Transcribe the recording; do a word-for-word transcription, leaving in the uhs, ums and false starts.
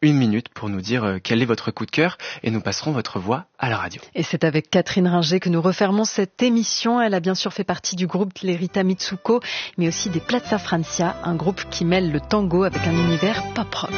une minute pour nous dire euh, quel est votre coup de cœur et nous passerons votre voix à la radio. Et c'est avec Catherine Ringer que nous refermons cette émission. Elle a bien sûr fait partie du groupe Les Rita Mitsuko, mais aussi des Plaza Francia, un groupe qui mêle le tango avec un univers pop rock.